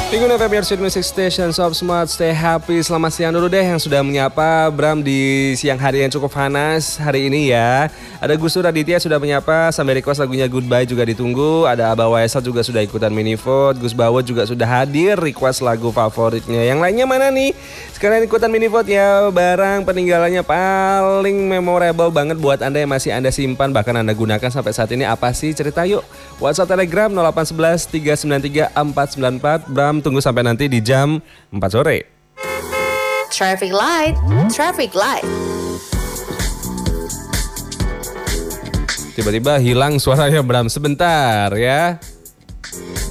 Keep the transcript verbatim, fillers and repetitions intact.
Minggu F M Your Sweet Music Station, Sob Smart, stay happy. Selamat siang dulu deh yang sudah menyapa Bram di siang hari yang cukup panas hari ini ya. Ada Gus Raditya sudah menyapa, sampai request lagunya Goodbye juga ditunggu. Ada Abah Waisal juga sudah ikutan mini vote. Gus Bawo juga sudah hadir request lagu favoritnya. Yang lainnya mana nih? Sekarang ikutan mini vote ya. Barang peninggalannya paling memorable banget buat Anda yang masih Anda simpan, bahkan Anda gunakan sampai saat ini. Apa sih? Cerita yuk. WhatsApp Telegram nol delapan satu satu tiga sembilan tiga empat sembilan empat. Bram tunggu sampai nanti di jam empat sore. Traffic light, traffic light. Tiba-tiba hilang suaranya Bram sebentar ya.